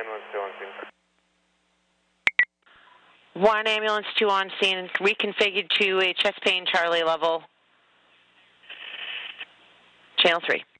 ambulance 2 on scene. 1 ambulance 2 on scene, reconfigured to a chest pain Charlie level. Channel 3.